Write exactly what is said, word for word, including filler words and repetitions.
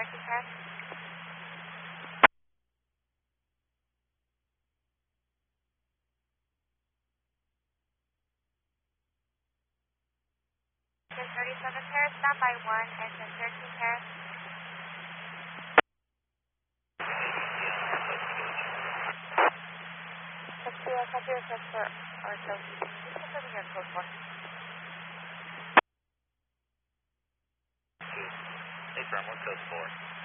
thirteen Paris. thirty-seven Paris, stand by one, engine thirteen Paris. That's two, I'll copy request for our code. Just confirming your code for. Hey, firm, what code four?